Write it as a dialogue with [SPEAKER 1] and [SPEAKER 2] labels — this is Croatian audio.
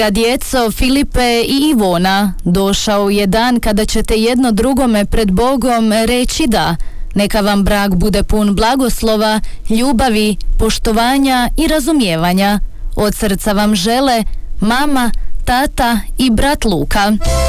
[SPEAKER 1] Djeco Filipe i Ivona, došao je dan kada ćete jedno drugome pred Bogom reći da. Neka vam brak bude pun blagoslova, ljubavi, poštovanja i razumijevanja. Od srca vam žele mama, tata i brat Luka.